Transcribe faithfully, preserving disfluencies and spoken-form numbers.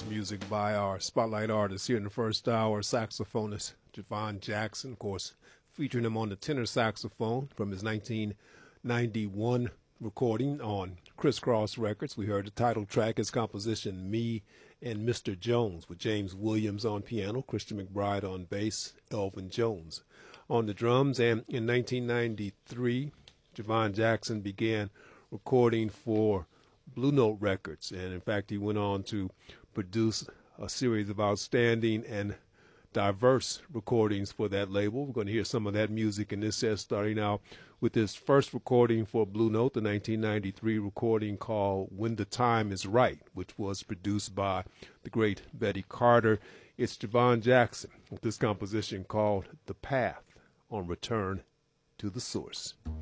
Music by our spotlight artist here in the first hour, saxophonist Javon Jackson, of course, featuring him on the tenor saxophone from his nineteen ninety-one recording on Crisscross Records. We heard the title track, his composition, Me and Mister Jones, with James Williams on piano, Christian McBride on bass, Elvin Jones on the drums. And in nineteen ninety-three, Javon Jackson began recording for Blue Note Records, and in fact he went on to produce a series of outstanding and diverse recordings for that label. We're going to hear some of that music in this set, starting out with his first recording for Blue Note, the nineteen ninety-three recording called When the Time is Right, which was produced by the great Betty Carter. It's Javon Jackson with this composition called The Path on Return to the Source.